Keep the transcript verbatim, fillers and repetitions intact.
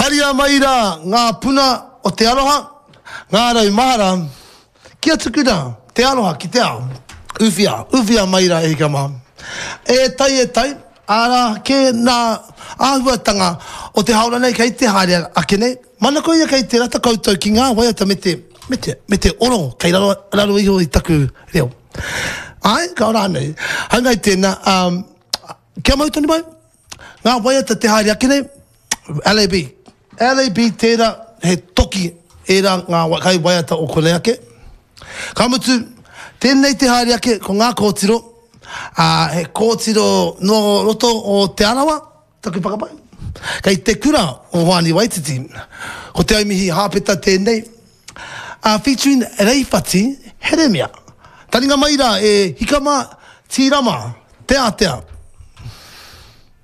Karia maira ngā puna o te aroha, ngā rau mahara, kia tukuna, te aroha ki te ao, uwhia, uwhia maira e hikama. E tai e tai, ara ke nā āhuatanga o te haura nei kei te haere ake nei, mana koia kei te rata koutou ki ngā waiata me te, me te, me te oro, kei raro, raro iho i taku reo. Ai, ka ora nei, hangai tēnā, um, kia mautoni mai, ngā waiata te haere ake nei, L A B. L A B tērā he toki e rā ngā kai waiata o kone ake. Ka mutu, tēnei te haere ake ko ngā kōtiro, uh, he kōtiro no roto o te arawa, taku whakapai. Kei te kura o Wani Waititi, ko te aimihi hāpeta tēnei, uh, featuring Reifati Heremia. Taringa maira e hikama tīrama, te atea.